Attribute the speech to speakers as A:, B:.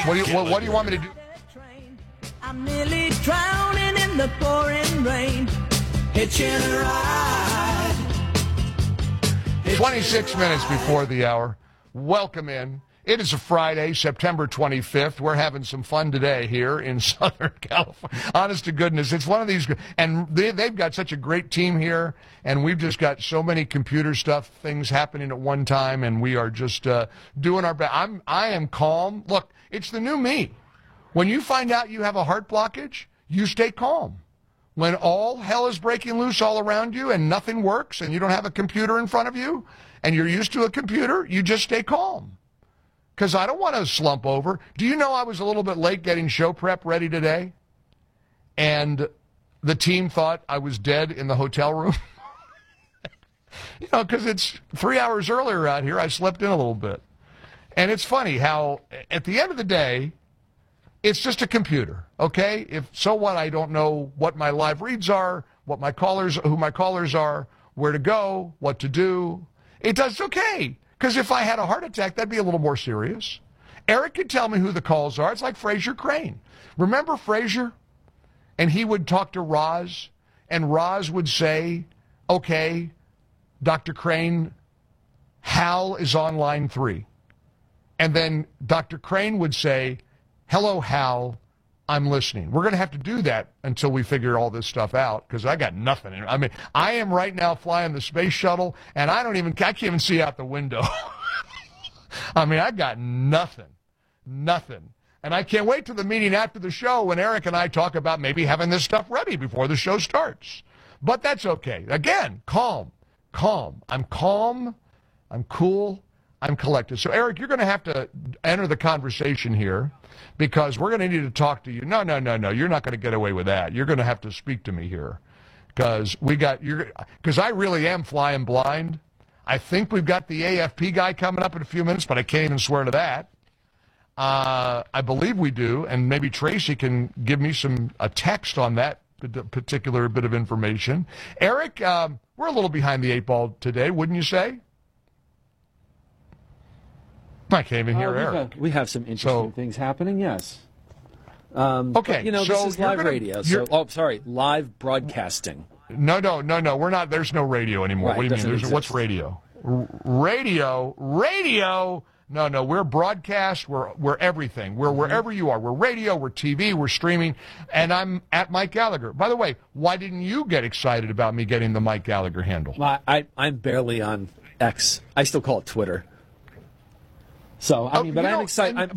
A: What do you want me to do?
B: I'm nearly drowning in the pouring rain. Hitching a ride.
A: 26 minutes before the hour. Welcome in. It is a Friday, September 25th. We're having some fun today here in Southern California. Honest to goodness, it's one of these, and they've got such a great team here, and we've just got so many computer stuff, things happening at one time, and we are just doing our best. I am calm. Look, it's the new me. When you find out you have a heart blockage, you stay calm. When all hell is breaking loose all around you and nothing works and you don't have a computer in front of you and you're used to a computer, you just stay calm. Because I don't want to slump over. Do you know I was a little bit late getting show prep ready today? And the team thought I was dead in the hotel room? Because it's 3 hours earlier out here, I slept in a little bit. And it's funny how, at the end of the day, it's just a computer, okay? If so what, I don't know what my live reads are, who my callers are, where to go, what to do. It's okay, because if I had a heart attack, that'd be a little more serious. Eric could tell me who the calls are. It's like Fraser Crane. Remember Fraser? And he would talk to Roz, and Roz would say, okay, Dr. Crane, Hal is on line 3. And then Dr. Crane would say, hello, Hal, I'm listening. We're going to have to do that until we figure all this stuff out, because I got nothing. I mean, I am right now flying the space shuttle, and I can't even see out the window. I mean, I got nothing. And I can't wait to the meeting after the show when Eric and I talk about maybe having this stuff ready before the show starts. But that's okay. Again, calm. I'm calm. I'm cool. I'm collected. So, Eric, you're going to have to enter the conversation here because we're going to need to talk to you. No. You're not going to get away with that. You're going to have to speak to me here because I really am flying blind. I think we've got the AFP guy coming up in a few minutes, but I can't even swear to that. I believe we do, and maybe Tracy can give me a text on that particular bit of information. Eric, we're a little behind the 8 ball today, wouldn't you say? I can't even hear Eric.
C: We have some interesting things happening, yes.
A: Okay.
C: But, this is live radio. Live broadcasting.
A: No, we're not. There's no radio anymore.
C: Right,
A: what do you mean? What's radio? Radio. No, we're broadcast. We're everything. We're wherever you are. We're radio, we're TV, we're streaming, and I'm at Mike Gallagher. By the way, why didn't you get excited about me getting the Mike Gallagher handle?
C: I'm barely on X. I still call it Twitter. So, but I'm excited.